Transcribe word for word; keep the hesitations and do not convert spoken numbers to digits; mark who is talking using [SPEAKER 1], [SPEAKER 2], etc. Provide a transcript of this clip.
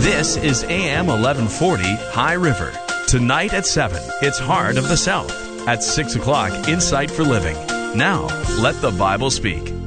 [SPEAKER 1] This is A M eleven forty High River. Tonight at seven, it's Heart of the South. At six o'clock, Insight for Living. Now, let the Bible speak.